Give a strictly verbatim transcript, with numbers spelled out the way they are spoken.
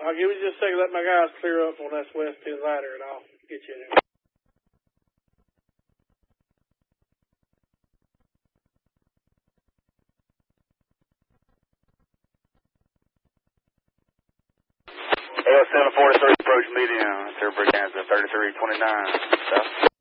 I'll give you just a second, let my guys clear up on this west ten ladder, and I'll get you in. A L seven forty-three approach medium, Silver Kansas thirty-three twenty-nine.